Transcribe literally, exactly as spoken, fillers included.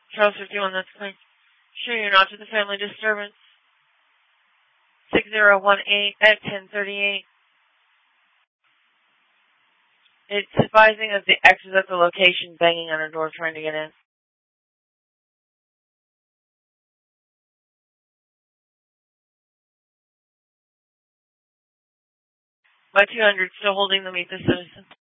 Charles fifty-one, that's clean. Sure, you're not to the family disturbance. six zero one eight at ten thirty-eight. It's advising of the X is at the location, banging on her door, trying to get in. My two hundred still holding the Meet the Citizen.